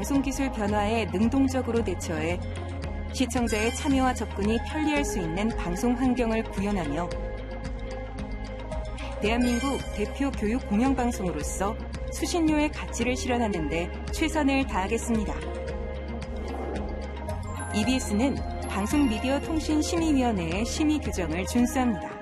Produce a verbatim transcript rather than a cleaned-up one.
방송기술 변화에 능동적으로 대처해 시청자의 참여와 접근이 편리할 수 있는 방송 환경을 구현하며 대한민국 대표 교육 공영방송으로서 수신료의 가치를 실현하는 데 최선을 다하겠습니다. 이비에스는 방송미디어통신심의위원회의 심의 규정을 준수합니다.